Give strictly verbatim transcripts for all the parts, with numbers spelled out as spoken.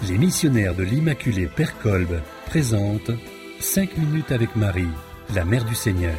Les missionnaires de l'Immaculée Père Kolb présentent cinq minutes avec Marie, la Mère du Seigneur.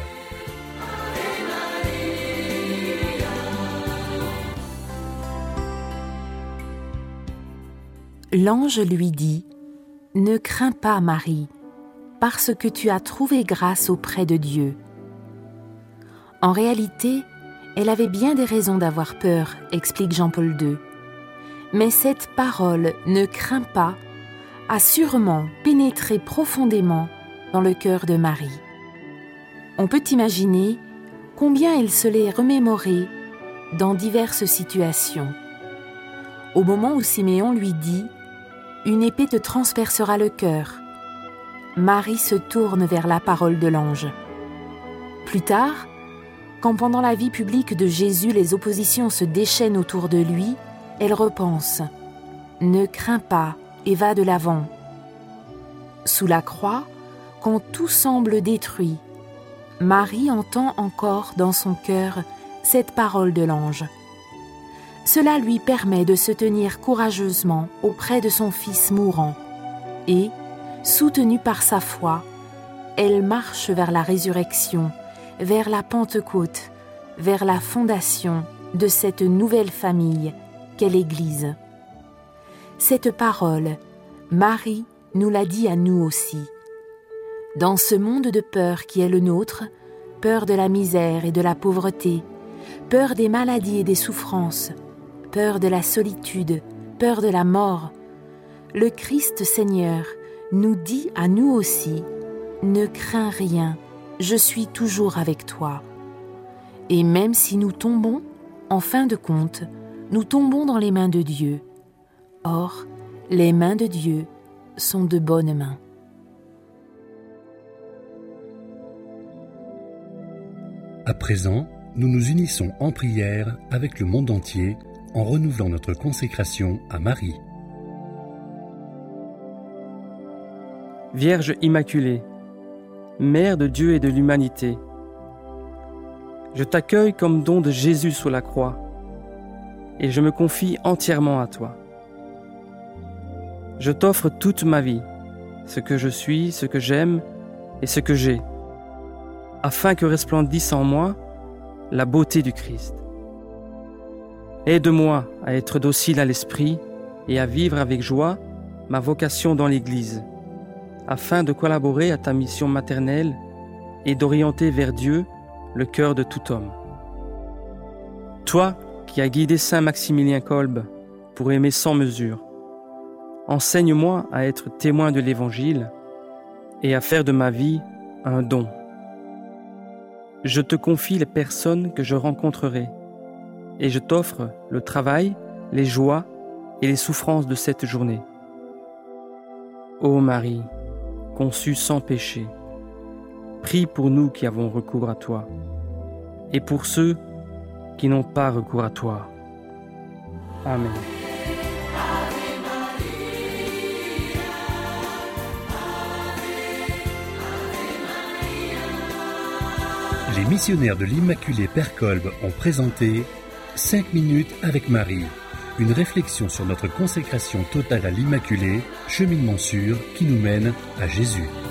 L'ange lui dit : « Ne crains pas, Marie, parce que tu as trouvé grâce auprès de Dieu. » En réalité, elle avait bien des raisons d'avoir peur, explique Jean-Paul deux. Mais cette parole « ne crains pas » a sûrement pénétré profondément dans le cœur de Marie. On peut imaginer combien elle se l'est remémorée dans diverses situations. Au moment où Siméon lui dit « Une épée te transpercera le cœur », Marie se tourne vers la parole de l'ange. Plus tard, quand pendant la vie publique de Jésus les oppositions se déchaînent autour de lui, elle repense « Ne crains pas et va de l'avant ». Sous la croix, quand tout semble détruit, Marie entend encore dans son cœur cette parole de l'ange. Cela lui permet de se tenir courageusement auprès de son fils mourant et, soutenue par sa foi, elle marche vers la résurrection, vers la Pentecôte, vers la fondation de cette nouvelle famille qu'est l'Église. Cette parole, Marie nous l'a dit à nous aussi. Dans ce monde de peur qui est le nôtre, peur de la misère et de la pauvreté, peur des maladies et des souffrances, peur de la solitude, peur de la mort, le Christ Seigneur nous dit à nous aussi : « Ne crains rien, je suis toujours avec toi. » Et même si nous tombons, en fin de compte, nous tombons dans les mains de Dieu. Or, les mains de Dieu sont de bonnes mains. À présent, nous nous unissons en prière avec le monde entier en renouvelant notre consécration à Marie. Vierge Immaculée, Mère de Dieu et de l'humanité, je t'accueille comme don de Jésus sous la croix et je me confie entièrement à toi. Je t'offre toute ma vie, ce que je suis, ce que j'aime et ce que j'ai, afin que resplendisse en moi la beauté du Christ. Aide-moi à être docile à l'esprit et à vivre avec joie ma vocation dans l'Église, afin de collaborer à ta mission maternelle et d'orienter vers Dieu le cœur de tout homme. Toi qui as guidé Saint Maximilien Kolb pour aimer sans mesure, enseigne-moi à être témoin de l'Évangile et à faire de ma vie un don. Je te confie les personnes que je rencontrerai et je t'offre le travail, les joies et les souffrances de cette journée. Ô Marie, conçue sans péché, prie pour nous qui avons recours à toi et pour ceux qui n'ont pas recours à toi. Amen. Les missionnaires de l'Immaculée Père Kolb ont présenté cinq minutes avec Marie, une réflexion sur notre consécration totale à l'Immaculée, cheminement sûr qui nous mène à Jésus.